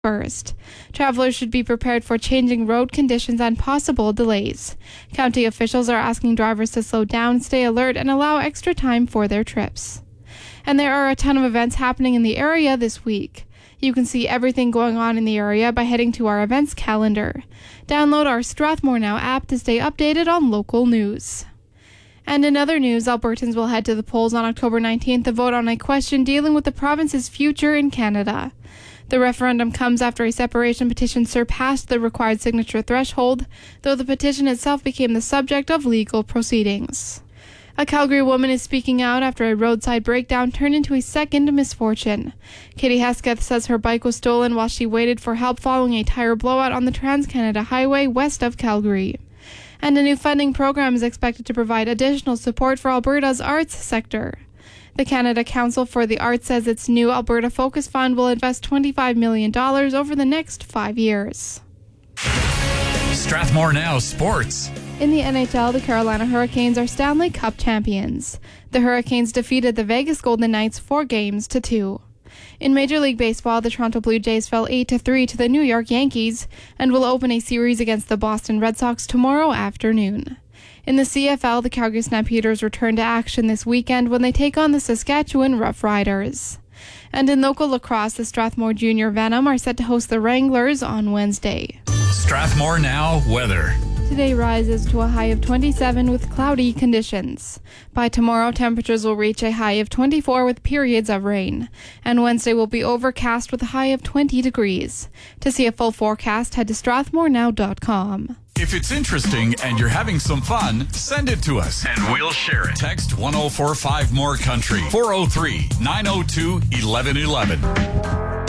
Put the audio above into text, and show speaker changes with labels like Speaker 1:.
Speaker 1: 1st. Travelers should be prepared for changing road conditions and possible delays. County officials are asking drivers to slow down, stay alert, and allow extra time for their trips. And there are a ton of events happening in the area this week. You can see everything going on in the area by heading to our events calendar. Download our Strathmore Now app to stay updated on local news. And in other news, Albertans will head to the polls on October 19th to vote on a question dealing with the province's future in Canada. The referendum comes after a separation petition surpassed the required signature threshold, though the petition itself became the subject of legal proceedings. A Calgary woman is speaking out after a roadside breakdown turned into a second misfortune. Katie Hesketh says her bike was stolen while she waited for help following a tire blowout on the Trans-Canada Highway west of Calgary. And a new funding program is expected to provide additional support for Alberta's arts sector. The Canada Council for the Arts says its new Alberta Focus Fund will invest $25 million over the next 5 years.
Speaker 2: Strathmore Now Sports.
Speaker 1: In the NHL, the Carolina Hurricanes are Stanley Cup champions. The Hurricanes defeated the Vegas Golden Knights 4-2. In Major League Baseball, the Toronto Blue Jays fell 8-3 to the New York Yankees and will open a series against the Boston Red Sox tomorrow afternoon. In the CFL, the Calgary Stampeders return to action this weekend when they take on the Saskatchewan Roughriders. And in local lacrosse, the Strathmore Junior Venom are set to host the Wranglers on Wednesday.
Speaker 2: Strathmore Now weather.
Speaker 1: Today rises to a high of 27 with cloudy conditions. By tomorrow, temperatures will reach a high of 24 with periods of rain. And Wednesday will be overcast with a high of 20 degrees. To see a full forecast, head to strathmorenow.com.
Speaker 2: If it's interesting and you're having some fun, send it to us and we'll share it. Text 1045 More Country 403-902-1111.